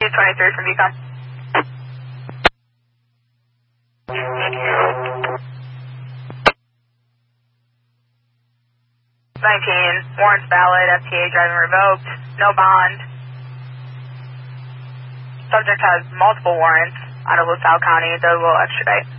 23 from Beacon. 19, warrants valid, FTA driving revoked, no bond. Subject has multiple warrants out of LaSalle County, they will extradite.